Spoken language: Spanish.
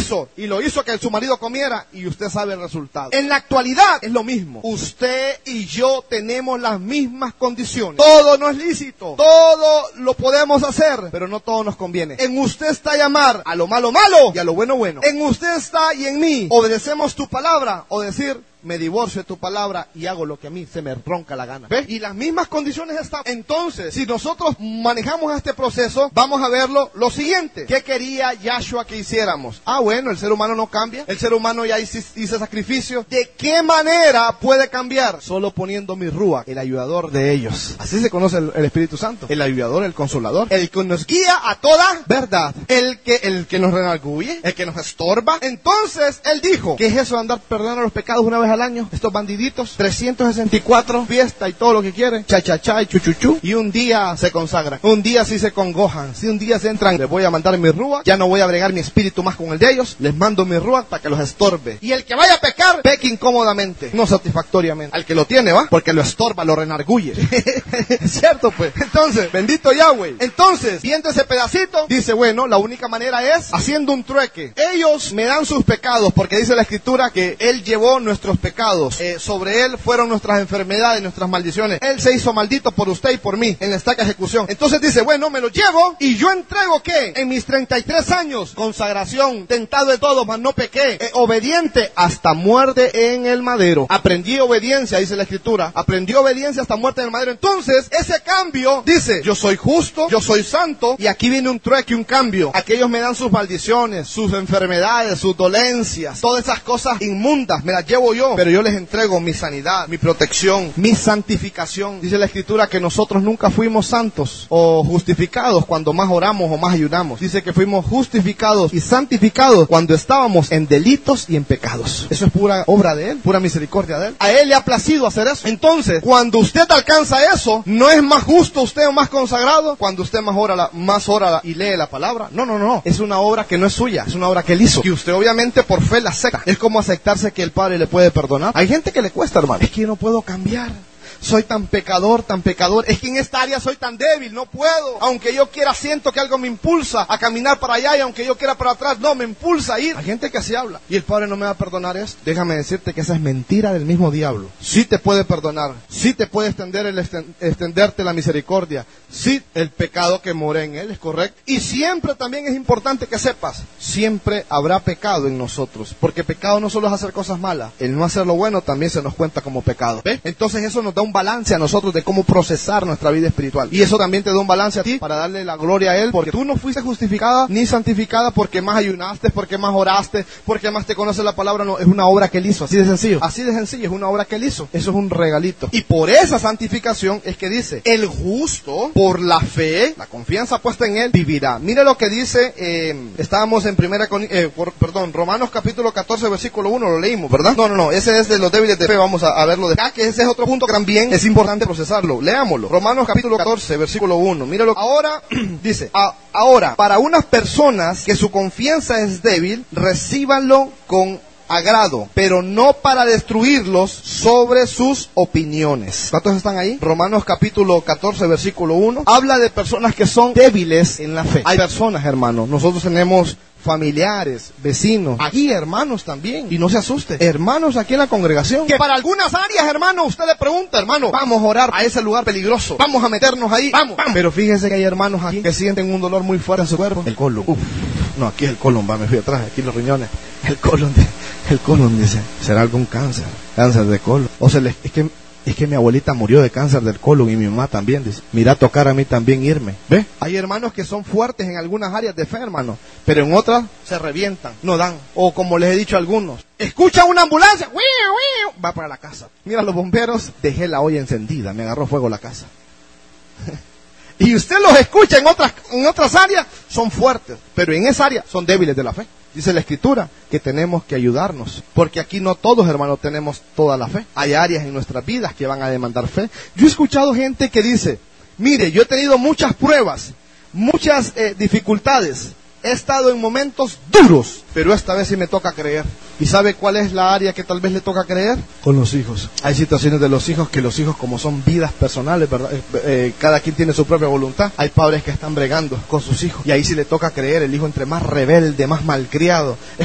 hizo, y lo hizo que su marido comiera, y usted sabe el resultado. En la actualidad es lo mismo. Usted y yo tenemos las mismas condiciones. Todo no es lícito, todo lo podemos hacer, pero no todo nos conviene. En usted está llamar a lo malo malo y a lo bueno bueno. En usted está y en mí obedecemos tu palabra, o decir, me divorcio de tu palabra y hago lo que a mí se me ronca la gana. ¿Ves? Y las mismas condiciones están. Entonces, si nosotros manejamos este proceso, vamos a verlo lo siguiente. ¿Qué quería Yahshua que hiciéramos? Bueno, el ser humano no cambia. El ser humano ya hizo sacrificio. ¿De qué manera puede cambiar? Solo poniendo mi Ruach, el ayudador de ellos. Así se conoce el Espíritu Santo. El ayudador, el consolador. El que nos guía a toda verdad. El que nos redarguye. El que nos estorba. Entonces, él dijo, ¿qué es eso de andar perdonando los pecados una vez al año? Estos bandiditos, 364, fiesta y todo lo que quieren, cha y chuchuchu, y un día se consagran, un día sí se congojan, si un día se entran, les voy a mandar mi Ruach, ya no voy a agregar mi espíritu más con el de ellos, les mando mi Ruach para que los estorbe, y el que vaya a pecar, peque incómodamente, no satisfactoriamente, al que lo tiene, ¿va? Porque lo estorba, lo renarguye, ¿es cierto pues? Entonces, bendito Yahweh. Entonces, viendo ese pedacito, dice, bueno, la única manera es haciendo un trueque. Ellos me dan sus pecados, porque dice la escritura que él llevó nuestros pecados, sobre él fueron nuestras enfermedades, nuestras maldiciones, él se hizo maldito por usted y por mí en la estaca ejecución. Entonces dice, bueno, me lo llevo y yo entrego, ¿qué? En mis 33 años, consagración, tentado de todo, mas no pequé, obediente hasta muerte en el madero. Aprendí obediencia, dice la escritura, aprendí obediencia hasta muerte en el madero. Entonces, ese cambio, dice, yo soy justo, yo soy santo, y aquí viene un trueque, un cambio. Aquellos me dan sus maldiciones, sus enfermedades, sus dolencias, todas esas cosas inmundas, me las llevo yo, pero yo les entrego mi sanidad, mi protección, mi santificación. Dice la escritura que nosotros nunca fuimos santos o justificados cuando más oramos o más ayunamos. Dice que fuimos justificados y santificados cuando estábamos en delitos y en pecados. Eso es pura obra de él, pura misericordia de él. A él le ha placido hacer eso. Entonces, cuando usted alcanza eso, ¿no es más justo usted o más consagrado? Cuando usted más ora y lee la palabra. No. Es una obra que no es suya, es una obra que él hizo. Y usted obviamente por fe la acepta. Es como aceptarse que el Padre le puede perdonar. Hay gente que le cuesta, hermano. Es que yo no puedo cambiar. Soy tan pecador. Es que en esta área soy tan débil, no puedo. Aunque yo quiera, siento que algo me impulsa a caminar para allá, y aunque yo quiera para atrás, no, me impulsa a ir. Hay gente que así habla. Y el Padre no me va a perdonar esto. Déjame decirte que esa es mentira del mismo diablo. Sí te puede perdonar. Sí te puede extenderte la misericordia. Sí, el pecado que mora en él es correcto. Y siempre también es importante que sepas, siempre habrá pecado en nosotros. Porque pecado no solo es hacer cosas malas. El no hacer lo bueno también se nos cuenta como pecado. ¿Ves? Entonces eso nos da un balance a nosotros de cómo procesar nuestra vida espiritual. Y eso también te da un balance a ti para darle la gloria a él, porque tú no fuiste justificada ni santificada porque más ayunaste, porque más oraste, porque más te conoce la palabra. No, es una obra que él hizo, así de sencillo. Así de sencillo, es una obra que él hizo. Eso es un regalito. Y por esa santificación es que dice, el justo por la fe, la confianza puesta en él, vivirá. Mire lo que dice, estábamos en Romanos capítulo 14 versículo 1, lo leímos, ¿verdad? No, ese es de los débiles de fe. Vamos a verlo de acá, que ese es otro punto que también es importante procesarlo. Leámoslo. Romanos capítulo 14, versículo 1. Míralo. Ahora, dice, ahora, para unas personas que su confianza es débil, recíbanlo con agrado, pero no para destruirlos sobre sus opiniones. ¿Cuántos están ahí? Romanos capítulo 14, versículo 1. Habla de personas que son débiles en la fe. Hay personas, hermanos. Nosotros tenemos familiares, vecinos, aquí hermanos también, y no se asuste, hermanos aquí en la congregación, que para algunas áreas, hermano, usted le pregunta, hermano, vamos a orar a ese lugar peligroso, vamos a meternos ahí, vamos. Pero fíjese que hay hermanos aquí que sienten un dolor muy fuerte en su cuerpo, el colon, no, aquí es el colon, me fui atrás, aquí los riñones, el colon dice, será algún cáncer de colon, o sea, es que mi abuelita murió de cáncer del colon y mi mamá también, dice, mira, tocar a mí también irme. ¿Ve? Hay hermanos que son fuertes en algunas áreas de fe, hermano, pero en otras se revientan, no dan. O como les he dicho a algunos, escucha una ambulancia, va para la casa. Mira, los bomberos, dejé la olla encendida, me agarró fuego la casa. Y usted los escucha en otras áreas, son fuertes, pero en esa área son débiles de la fe. Dice la escritura que tenemos que ayudarnos, porque aquí no todos, hermanos, tenemos toda la fe. Hay áreas en nuestras vidas que van a demandar fe. Yo he escuchado gente que dice, mire, yo he tenido muchas pruebas, muchas dificultades, he estado en momentos duros, pero esta vez sí me toca creer. ¿Y sabe cuál es la área que tal vez le toca creer? Con los hijos. Hay situaciones de los hijos que los hijos, como son vidas personales, ¿verdad? Cada quien tiene su propia voluntad. Hay padres que están bregando con sus hijos y ahí sí le toca creer. El hijo entre más rebelde, más malcriado,